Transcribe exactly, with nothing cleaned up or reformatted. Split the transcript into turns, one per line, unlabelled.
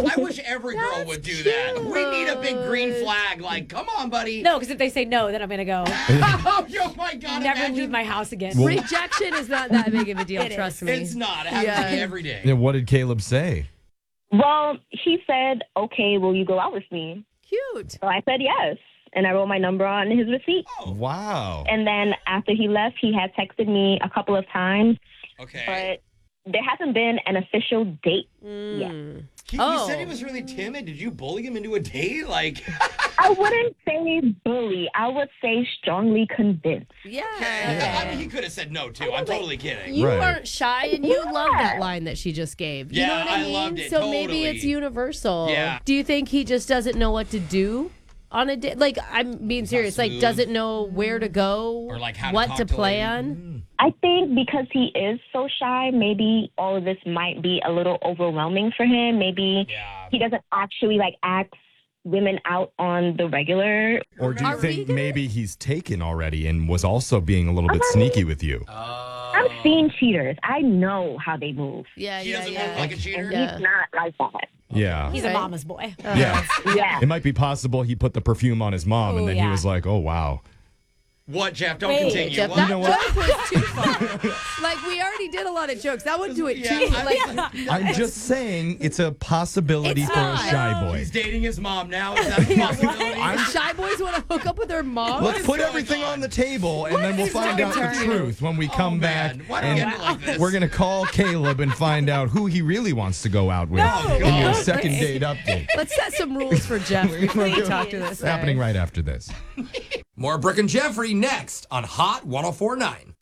I wish every girl
That's
would do that. We need a big green
cute.
flag. Like, come on, buddy.
No, because if they say no, then I'm going to go.
Oh, oh my God.
Never
imagine.
leave my house again.
Well-
Rejection is not that big of a deal,
It
trust
is.
me.
It's not. It happens
Yeah.
to me every day.
Yeah, what did Caleb say?
Well, he said, okay, will you go out with me?
Cute.
So I said yes. And I wrote my number on his receipt.
Oh,
Wow.
And then after he left, he had texted me a couple of times,
okay.
but there hasn't been an official date yet.
Mm.
He,
Oh.
he said he was really timid. Did you bully him into a date? Like,
I wouldn't say bully. I would say strongly convinced.
Yeah.
I mean, he could have said no, too. I'm totally kidding.
You
Right.
aren't shy, and you
Yeah.
love that line that she just gave. You
Yeah,
know what I
I
mean?
loved it,
So maybe
totally.
it's universal.
Yeah.
Do you think he just doesn't know what to do on a date? Like, I'm being serious. Like,
smooth.
doesn't know where to go
Or, like, how to
what
talk
to
to a
plan.
I think because he is so shy, maybe all of this might be a little overwhelming for him. Maybe
Yeah.
he doesn't actually like ask women out on the regular.
Or do you
Are we
think
gonna-
maybe he's taken already and was also being a little bit sneaky with you?
Oh.
I'm seeing cheaters. I know how they move.
Yeah,
He
yeah,
doesn't
yeah.
move like a cheater?
And
Yeah.
he's not like that.
Yeah.
He's
Right.
a mama's boy.
Yeah.
Yeah.
It might be possible he put the perfume on his mom and
Oh,
then he
yeah.
was like, oh, wow.
What, Jeff? Don't
Wait,
continue.
Jeff,
What?
that
know what?
joke was too far. Like, we already did a lot of jokes. That would do it
Yeah,
too.
I-
Like,
I'm just saying it's a possibility
It's
for
not.
a shy boy.
He's dating his mom now. Is that a possibility?
shy boys want to hook up with their mom.
Let's
is
put
going
everything
on?
on the table and then we'll
is
find
going
out the
on?
truth when we come
Oh,
back.
man. Why do we
and
get it like this?
We're going to call Caleb and find out who he really wants to go out with
No.
in your
God.
second date update.
Let's set some rules for Jeff before you talk to this
It's happening
guy.
right after this.
More Brooke and Jeffrey next on Hot ten forty-nine.